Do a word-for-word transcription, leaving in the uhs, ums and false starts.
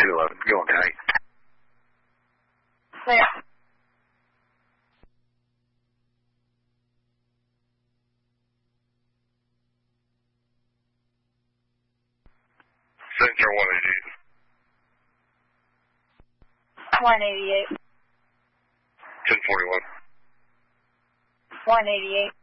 two eleven. Go on, County. Clear. Seven zero one eighty-eight. one eighty-eight. ten forty-one. one eighty-eight.